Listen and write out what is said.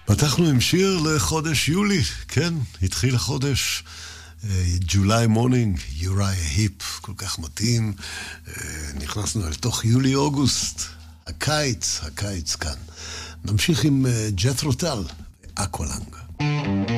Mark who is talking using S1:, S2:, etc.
S1: פתחנו עם שיר לחודש יולי, כן, התחיל החודש, July morning, Uriah Heep, כל כך מתאים, נכנסנו אל תוך יולי-אוגוסט, הקיץ כאן. נמשיך עם ג'ת'רו טל, אקוולנג.